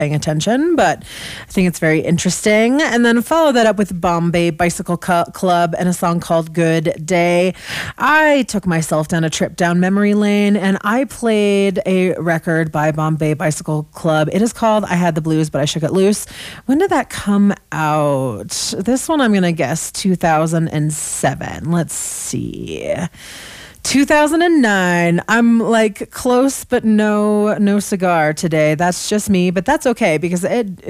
paying attention, but I think it's very interesting. And then follow that up with Bombay Bicycle Club and a song called Good Day. I took myself down a trip down memory lane and I played a record by Bombay Bicycle Club. It is called I Had the Blues, But I Shook It Loose. When did that come out? This one I'm going to guess 2007. Let's see. 2009. I'm like close, but no cigar today. That's just me, but that's okay because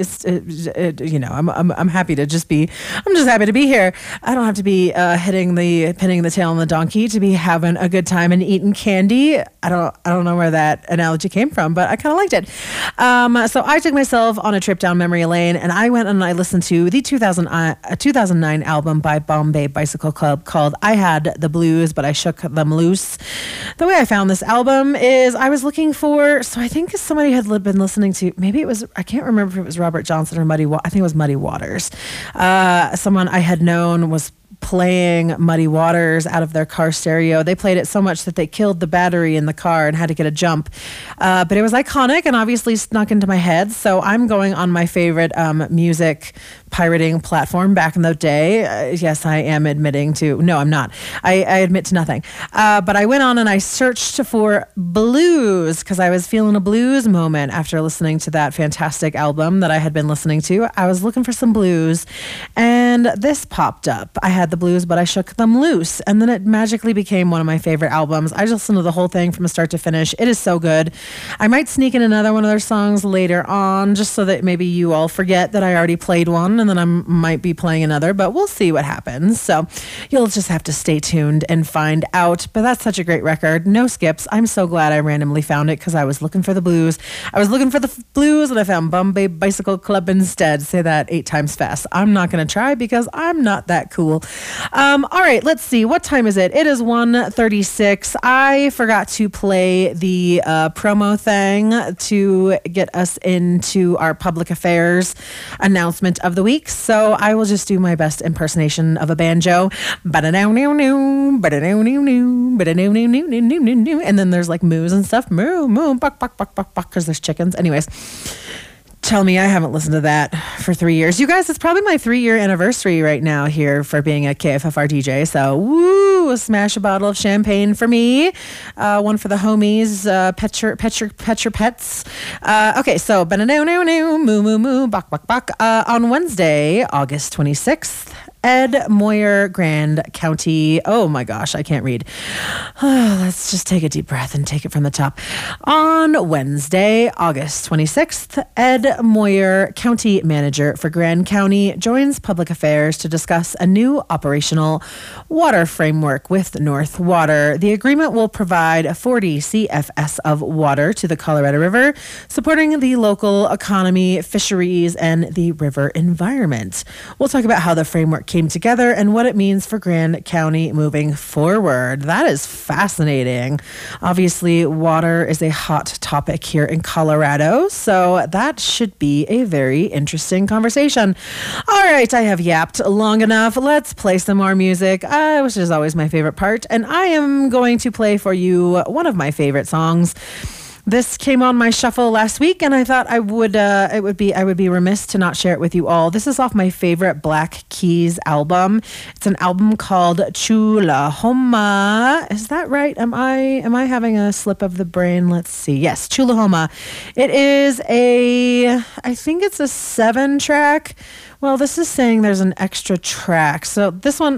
I'm happy to just be. I'm just happy to be here. I don't have to be pinning the tail on the donkey to be having a good time and eating candy. I don't know where that analogy came from, but I kind of liked it. So I took myself on a trip down memory lane, and I went and I listened to the 2009 album by Bombay Bicycle Club called "I Had the Blues, But I Shook Them Loose." The way I found this album is I was looking for, so I think somebody had been listening to, maybe it was, I can't remember if it was Robert Johnson or I think it was Muddy Waters. Someone I had known was playing Muddy Waters out of their car stereo. They played it so much that they killed the battery in the car and had to get a jump. But it was iconic and obviously snuck into my head. So I'm going on my favorite music pirating platform back in the day. Yes, I am admitting to, no, I'm not. I admit to nothing. But I went on and I searched for blues because I was feeling a blues moment after listening to that fantastic album that I had been listening to. I was looking for some blues and this popped up. I had the blues, but I shook them loose. And then it magically became one of my favorite albums. I just listened to the whole thing from start to finish. It is so good. I might sneak in another one of their songs later on just so that maybe you all forget that I already played one and then I might be playing another, but we'll see what happens. So you'll just have to stay tuned and find out. But that's such a great record. No skips. I'm so glad I randomly found it because I was looking for the blues. I was looking for the blues and I found Bombay Bicycle Club instead. Say that 8 times fast. I'm not going to try because I'm not that cool. All right, let's see. What time is it? It is 1:36. I forgot to play the promo thing to get us into our public affairs announcement of the week. So I will just do my best impersonation of a banjo. And then there's like moos and stuff. Moo, moo, buck, buck, buck, buck, buck, because there's chickens. Anyways. Tell me I haven't listened to that for 3 years. You guys, it's probably my 3-year anniversary right now here for being a KFFR DJ. So, woo, smash a bottle of champagne for me. One for the homies, pet your pets. Okay, so, moo, moo, moo, bok, bok, bok. On Wednesday, August 26th, Ed Moyer, Grand County. Oh my gosh, I can't read. Let's just take a deep breath and take it from the top. On Wednesday, August 26th, Ed Moyer, County Manager for Grand County, joins Public Affairs to discuss a new operational water framework with North Water. The agreement will provide 40 CFS of water to the Colorado River, supporting the local economy, fisheries, and the river environment. We'll talk about how the framework came together and what it means for Grand County moving forward. That is fascinating. Obviously, water is a hot topic here in Colorado, so that should be a very interesting conversation. All right, I have yapped long enough. Let's play some more music, which is always my favorite part, and I am going to play for you one of my favorite songs. This came on my shuffle last week, and I thought I would be remiss to not share it with you all. This is off my favorite Black Keys album. It's an album called Chulahoma. Is that right? Am I having a slip of the brain? Let's see. Yes, Chulahoma. It is I think it's a 7-track. Well, this is saying there's an extra track. So there's an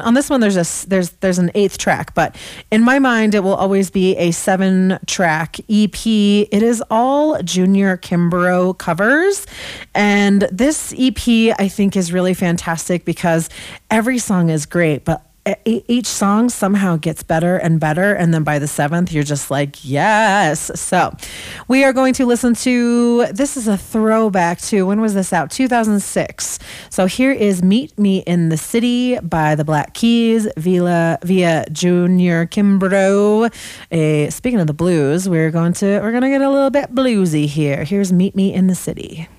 8th track, but in my mind, it will always be a 7-track EP. It is all Junior Kimbrough covers. And this EP, I think, is really fantastic because every song is great, but each song somehow gets better and better, and then by the 7th you're just like, yes. So we are going to listen to, this is a throwback to, when was this out? 2006. So here is Meet Me in the City by the Black Keys via Junior Kimbrough. Speaking of the blues, we're gonna get a little bit bluesy here. Here's Meet Me in the City.